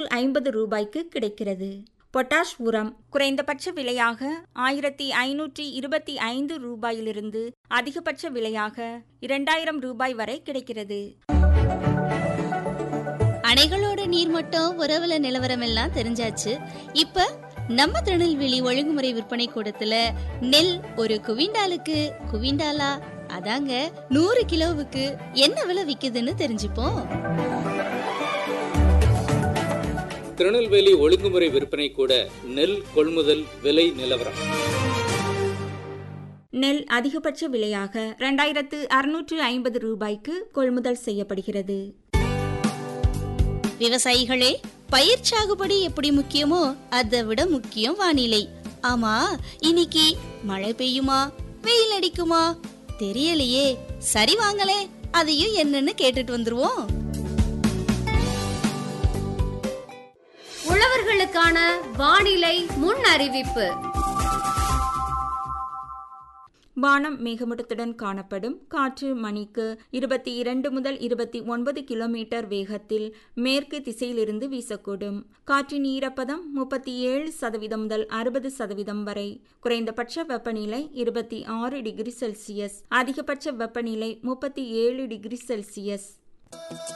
ரூபாய்க்கு கிடைக்கிறது. பொட்டாஷ் உரம் குறைந்தபட்ச விலையாக 1525 ரூபாயிலிருந்து அதிகபட்ச விலையாக 2000 ரூபாய் வரை கிடைக்கிறது. அணைகளோட நீர்மட்டம் உறவுல நிலவரம் எல்லாம் தெரிஞ்சாச்சு. இப்ப நம்ம திருநெல்வேலி ஒழுங்குமுறை விற்பனை கூடத்துல நெல் ஒரு குவிண்டாலா அதாங்க 100 கிலோவுக்கு என்ன விலை விக்குதுன்னு தெரிஞ்சுப்போம். திருநெல்வேலி ஒழுங்குமுறை விற்பனை கூட நெல் கொள்முதல் விலை நிலவரம். நெல் அதிகபட்ச விலையாக 2650 ரூபாய்க்கு கொள்முதல் செய்யப்படுகிறது. விவசாயிகளே, பயிர் சாகுபடி எப்படி முக்கியமோ அதை விட முக்கியம் வானிலை. ஆமா, இன்னைக்கு மழை பெய்யுமா வெயில் அடிக்குமா தெரியலையே. சரி வாங்களே, அதையும் என்னன்னு கேட்டுட்டு வந்துருவோம். உழவர்களுக்கான வானிலை முன் அறிவிப்பு. வானம் மேகமூட்டத்துடன் காணப்படும். காற்று மணிக்கு 22 முதல் 29 கிலோமீட்டர் வேகத்தில் மேற்கு திசையிலிருந்து வீசக்கூடும். காற்றின் ஈரப்பதம் 37% முதல் 60% வரை. குறைந்தபட்ச வெப்பநிலை 26 டிகிரி செல்சியஸ், அதிகபட்ச வெப்பநிலை 37 டிகிரி செல்சியஸ்.